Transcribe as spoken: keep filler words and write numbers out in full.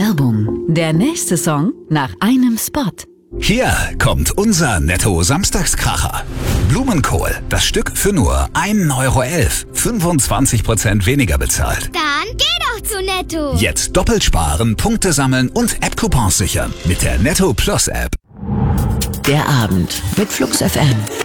Werbung. Der nächste Song nach einem Spot. Hier kommt unser Netto-Samstagskracher. Blumenkohl, das Stück für nur ein Euro elf. fünfundzwanzig Prozent weniger bezahlt. Dann geh doch zu Netto. Jetzt doppelt sparen, Punkte sammeln und App-Coupons sichern. Mit der Netto Plus App. Der Abend mit Flux F M.